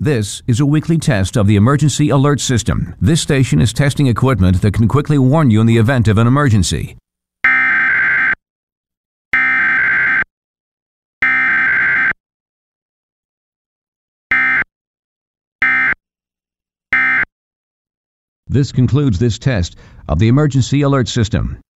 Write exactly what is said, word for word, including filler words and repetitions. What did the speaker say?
This is a weekly test of the Emergency Alert System. This station is testing equipment that can quickly warn you in the event of an emergency. This concludes this test of the Emergency Alert System.